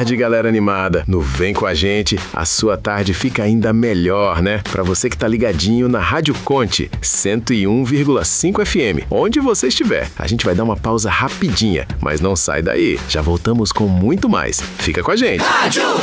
tarde, galera animada. No Vem Com a Gente, a sua tarde fica ainda melhor, né? Pra você que tá ligadinho na Rádio Conte 101,5 FM, onde você estiver. A gente vai dar uma pausa rapidinha, mas não sai daí. Já voltamos com muito mais. Fica com a gente. Rádio